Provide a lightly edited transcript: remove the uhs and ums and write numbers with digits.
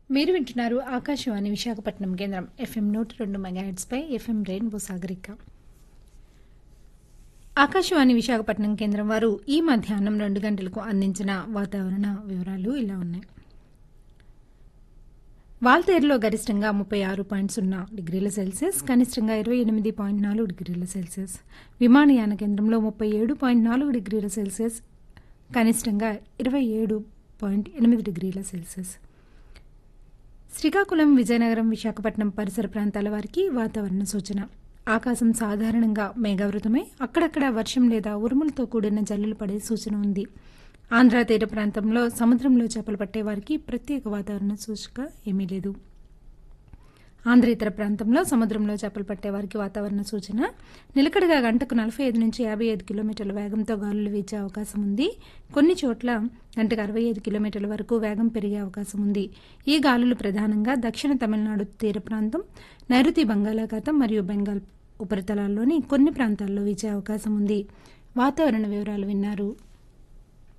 మీరు వింటున్నారు ఆకాశవాణి విశాఖపట్నం కేంద్రం ఎఫ్ఎం 102 మెగాహెట్స్ పై ఎఫ్ఎం రెయిన్బో సాగరిక. ఆకాశవాణి విశాఖపట్నం కేంద్రం వారు ఈ మధ్యాహ్నం 2 గంటలకు అందించిన వాతావరణ వివరాలు ఇలా ఉన్నాయి. వాల్తేరులో గరిష్టంగా 36.0 డిగ్రీల సెల్సియస్, కనిష్టంగా 28.4 డిగ్రీల సెల్సియస్. విమానయాన కేంద్రంలో 37.4 డిగ్రీల సెల్సియస్, కనిష్టంగా 27.8 డిగ్రీల సెల్సియస్. శ్రీకాకుళం, విజయనగరం, విశాఖపట్నం పరిసర ప్రాంతాల వారికి వాతావరణ సూచన. ఆకాశం సాధారణంగా మేఘావృతమై అక్కడక్కడ వర్షం లేదా ఉరుములతో కూడిన జల్లులు పడే సూచన ఉంది. ఆంధ్ర తీర ప్రాంతంలో సముద్రంలో చేపలు పట్టే వారికి ప్రత్యేక వాతావరణ సూచిక ఏమీ లేదు. ఆంధ్ర ఇతర ప్రాంతంలో సముద్రంలో చేపలు పట్టే వారికి వాతావరణ సూచన. నిలకడగా గంటకు 45 నుంచి 55 కిలోమీటర్ల వేగంతో గాలులు వీచే అవకాశం ఉంది. కొన్ని చోట్ల గంటకు 65 కిలోమీటర్ల వరకు వేగం పెరిగే అవకాశం ఉంది. ఈ గాలులు ప్రధానంగా దక్షిణ తమిళనాడు తీర ప్రాంతం, నైరుతి బంగాళాఖాతం మరియు బెంగాల్ ఉపరితలాల్లోని కొన్ని ప్రాంతాల్లో వీచే అవకాశం ఉంది. వాతావరణ వివరాలు విన్నారు.